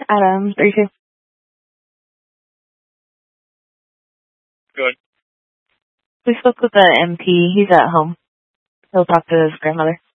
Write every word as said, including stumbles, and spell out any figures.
Adam, three two. Good. We spoke with the M P. He's at home. He'll talk to his grandmother.